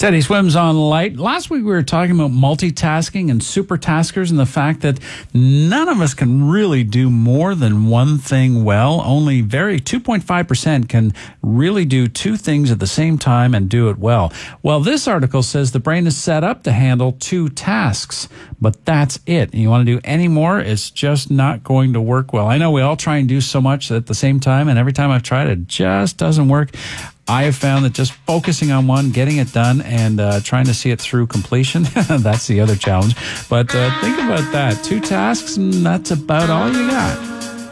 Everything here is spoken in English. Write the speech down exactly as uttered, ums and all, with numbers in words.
Teddy Swims on Light. Last week we were talking about multitasking and supertaskers and the fact that none of us can really do more than one thing well. Only very two point five percent can really do two things at the same time and do it well. Well, this article says the brain is set up to handle two tasks, but that's it. And you want to do any more, it's just not going to work well. I know we all try and do so much at the same time, and every time I've tried it, it just doesn't work. I have found that just focusing on one, getting it done, and uh, trying to see it through completion, that's the other challenge. But uh, think about that. Two tasks, and that's about all you got.